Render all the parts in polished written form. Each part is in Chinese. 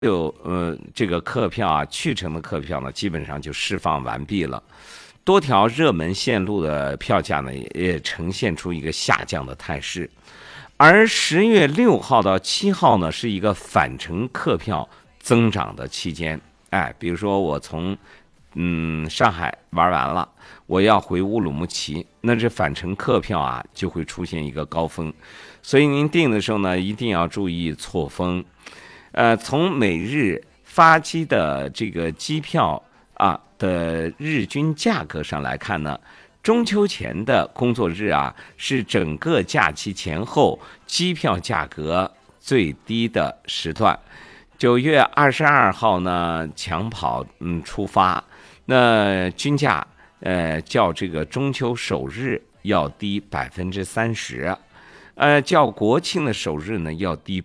这个客票啊，去程的客票呢，基本上就释放完毕了。多条热门线路的票价呢，也呈现出一个下降的态势。而10月6号到7号呢，是一个返程客票增长的期间。比如说我从上海玩完了，我要回乌鲁木齐，那这返程客票啊就会出现一个高峰，所以您订的时候呢，一定要注意错峰。从每日发机的这个机票的日均价格上来看呢，中秋前的工作日啊，是整个假期前后机票价格最低的时段。9月22号呢，抢跑出发，那均价较这个中秋首日要低30%，较国庆的首日呢要低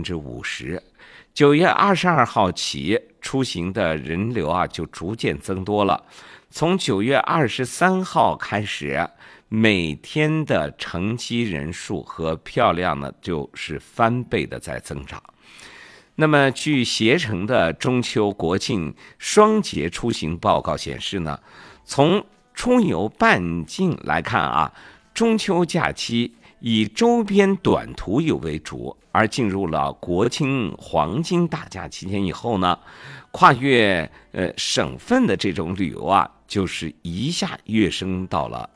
50%。9月22号起，出行的人流啊就逐渐增多了。从9月23号开始，每天的乘机人数和票量呢就是翻倍的在增长。那么据携程的中秋国庆双节出行报告显示呢，从出游半径来看啊，中秋假期以周边短途游为主，而进入了国庆黄金大假期间以后呢，跨越省份的这种旅游啊，就是一下跃升到了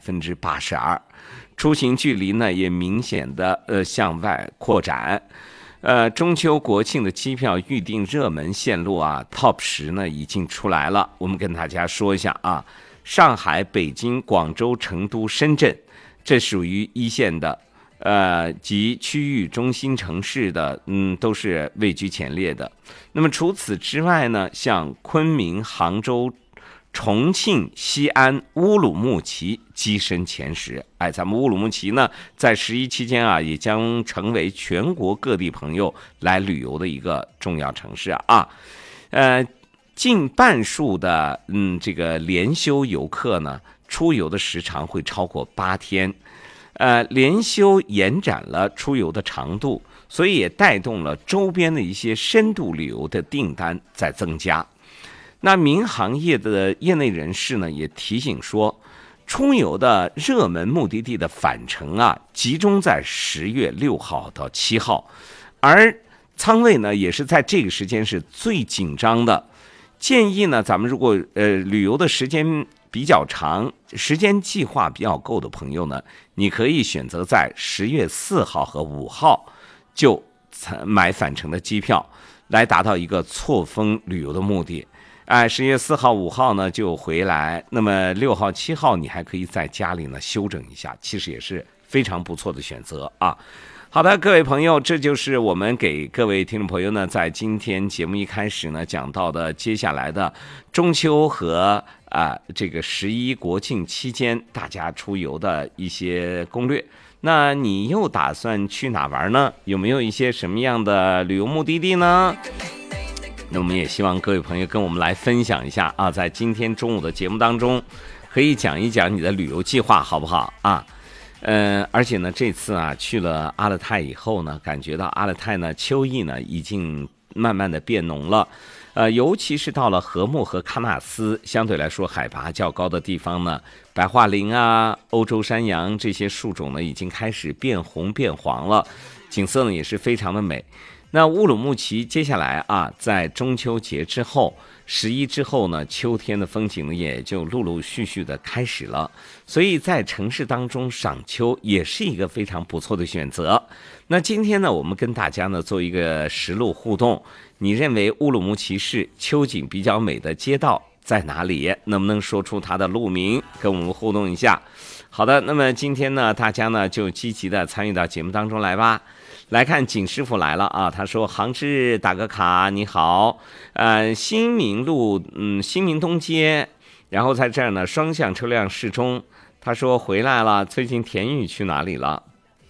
82%，出行距离呢也明显的向外扩展。中秋国庆的机票预订热门线路啊 ，Top 10呢已经出来了，我们跟大家说一下啊，上海、北京、广州、成都、深圳。这属于一线的，及区域中心城市的，都是位居前列的。那么除此之外呢，像昆明、杭州、重庆、西安、乌鲁木齐跻身前10。咱们乌鲁木齐呢，在11期间啊，也将成为全国各地朋友来旅游的一个重要城市啊。近半数的这个连休游客呢，出游的时长会超过8天，连休延展了出游的长度，所以也带动了周边的一些深度旅游的订单在增加。那民航业的业内人士呢，也提醒说，出游的热门目的地的返程啊，集中在10月6号到7号，而舱位呢，也是在这个时间是最紧张的。建议呢，咱们如果旅游的时间比较长，时间计划比较够的朋友呢，你可以选择在10月4号和5号就买返程的机票，来达到一个错峰旅游的目的。10月4号、5号呢就回来，那么6号、7号你还可以在家里呢休整一下，其实也是非常不错的选择啊。好的，各位朋友，这就是我们给各位听众朋友呢，在今天节目一开始呢讲到的接下来的中秋和这个11国庆期间大家出游的一些攻略。那你又打算去哪玩呢？有没有一些什么样的旅游目的地呢？那我们也希望各位朋友跟我们来分享一下啊，在今天中午的节目当中，可以讲一讲你的旅游计划，好不好啊？而且呢，这次啊去了阿勒泰以后呢，感觉到阿勒泰呢秋意呢已经慢慢的变浓了，尤其是到了禾木和喀纳斯相对来说海拔较高的地方呢，白桦林啊、欧洲山羊这些树种呢已经开始变红变黄了，景色呢也是非常的美。那乌鲁木齐接下来啊，在中秋节之后，11之后呢，秋天的风景呢也就陆陆续续的开始了，所以在城市当中赏秋也是一个非常不错的选择。那今天呢，我们跟大家呢做一个实路互动，你认为乌鲁木齐市秋景比较美的街道在哪里？能不能说出它的路名，跟我们互动一下？好的，那么今天呢，大家呢就积极的参与到节目当中来吧。来看景师傅来了啊，他说杭志打个卡，你好，新民路新民东街，然后在这儿呢双向车辆适中。他说回来了，最近田宇去哪里了？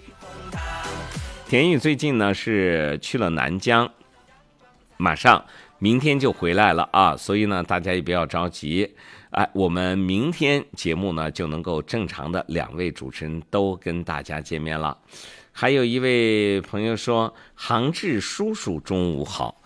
田宇最近呢是去了南疆，马上明天就回来了啊，所以呢大家也不要着急，我们明天节目呢就能够正常的2位主持人都跟大家见面了。还有一位朋友说，杭志叔叔中午好，